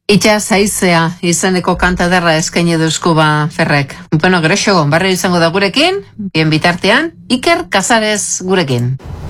Itxas haizea izeneko kanta derra eskaini du Eskuba Ferrek. Bueno, Grexo, barrio izango da gurekin, bien bitartean, Iker Casares gurekin.